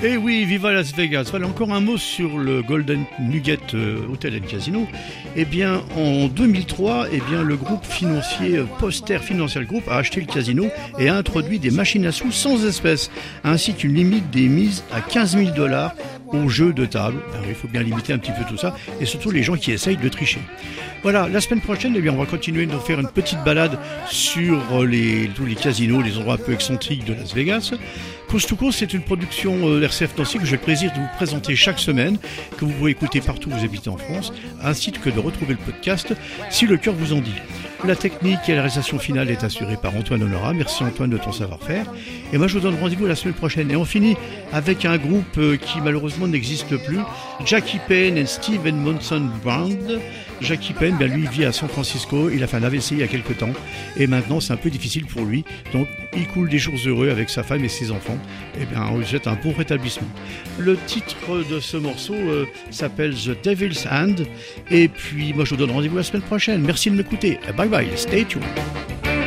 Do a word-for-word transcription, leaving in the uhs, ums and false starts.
Et oui, viva Las Vegas. Voilà encore un mot sur le Golden Nugget euh, Hotel and Casino. Eh bien, en deux mille trois, eh bien, le groupe financier euh, Poster Financial Group a acheté le casino et a introduit des machines à sous sans espèces, ainsi qu'une limite des mises à quinze mille dollars aux jeux de table. Alors, il faut bien limiter un petit peu tout ça, et surtout les gens qui essayent de tricher. Voilà, la semaine prochaine, eh bien, on va continuer de nous faire une petite balade sur les, tous les casinos, les endroits un peu excentriques de Las Vegas. Coast to Coast, c'est une production euh, R C F Nancy que j'ai le plaisir de vous présenter chaque semaine, que vous pouvez écouter partout où vous habitez en France, ainsi que de retrouver le podcast si le cœur vous en dit. La technique et la réalisation finale est assurée par Antoine Honora. Merci Antoine de ton savoir-faire. Et moi je vous donne rendez-vous la semaine prochaine. Et on finit avec un groupe euh, qui malheureusement n'existe plus, Jackie Payne et Steve Edmondson Band. Jackie Payne, ben, lui, il vit à San Francisco, il a fait un A V C il y a quelques temps, et maintenant c'est un peu difficile pour lui, donc il coule des jours heureux avec sa femme et ses enfants, et bien on lui souhaite un bon rétablissement. Le titre de ce morceau euh, s'appelle The Devil's Hand, et puis moi je vous donne rendez-vous la semaine prochaine, merci de m'écouter, bye bye, stay tuned.